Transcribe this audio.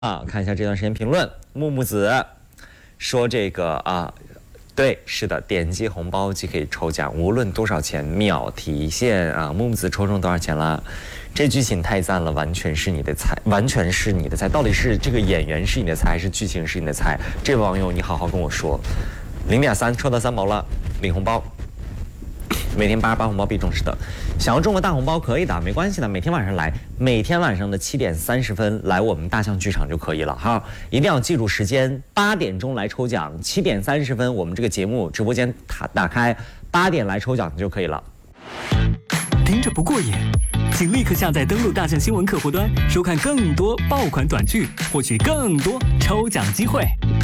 看一下这段时间评论，木木子说这个对，是的，点击红包即可以抽奖，无论多少钱秒提现啊！木木子抽中多少钱了？这剧情太赞了，完全是你的菜，完全是你的菜。到底是这个演员是你的菜，还是剧情是你的菜？这位网友你好好跟我说。0.3抽到3毛了，领红包。每天88红包必中，是的。想要中个大红包可以的，没关系的，每天晚上来，每天晚上的7点30分来我们大象剧场就可以了哈。一定要记住时间，8点钟来抽奖，7点30分我们这个节目直播间打开，8点来抽奖就可以了。 听着不过瘾，请立刻下载登录大象新闻客户端，收看更多爆款短剧，获取更多抽奖机会。